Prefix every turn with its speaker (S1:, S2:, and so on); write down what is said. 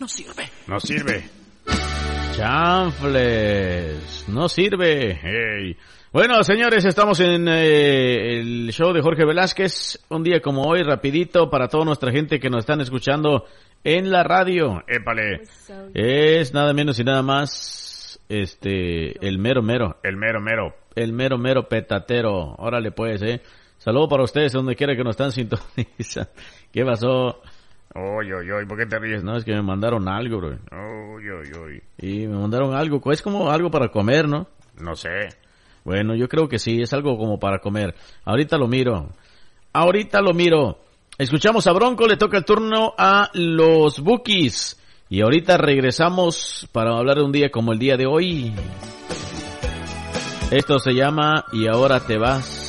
S1: No sirve.
S2: No sirve. Chanfles. No sirve. Hey. Bueno, señores, estamos en el show de Jorge Velázquez. Un día como hoy, rapidito, para toda nuestra gente que nos están escuchando en la radio. Épale. Es nada menos y nada más, el mero mero. El mero mero petatero. Órale pues, Saludo para ustedes donde quiera que nos están sintonizando. ¿Qué pasó? Oy, ¿por qué te ríes? No, es que me mandaron algo, bro. Oy. Y me mandaron algo, es como algo para comer, ¿no? No sé. Bueno, yo creo que sí, es algo como para comer. Ahorita lo miro. Escuchamos a Bronco, le toca el turno a los Bukis. Y ahorita regresamos para hablar de un día como el día de hoy. Esto se llama Y ahora te vas.